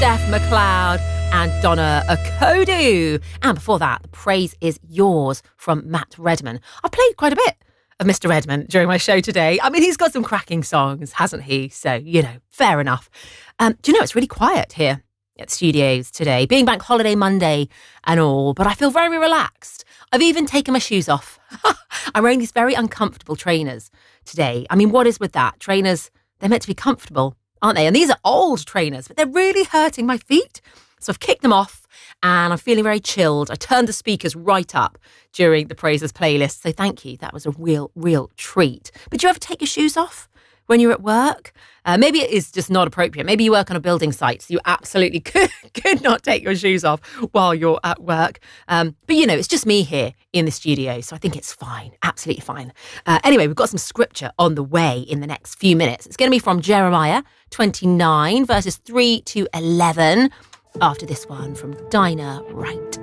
Steph McLeod and Donna Akodu. And before that, The Praise Is Yours from Matt Redman. I played quite a bit of Mr. Redman during my show today. I mean, he's got some cracking songs, hasn't he? So, fair enough. Do you know, it's really quiet here at studios today, being Bank Holiday Monday and all, but I feel very relaxed. I've even taken my shoes off. I'm wearing these very uncomfortable trainers today. I mean, what is with that? Trainers, they're meant to be comfortable, aren't they? And these are old trainers, but they're really hurting my feet. So I've kicked them off and I'm feeling very chilled. I turned the speakers right up during the Praises playlist. So thank you. That was a real treat. But do you ever take your shoes off when you're at work? Maybe it is just not appropriate. Maybe you work on a building site, so you absolutely could not take your shoes off while you're at work. But it's just me here in the studio, so I think it's fine, absolutely fine. Anyway, we've got some scripture on the way in the next few minutes. It's going to be from Jeremiah 29, verses 3 to 11, after this one from Dinah Wright.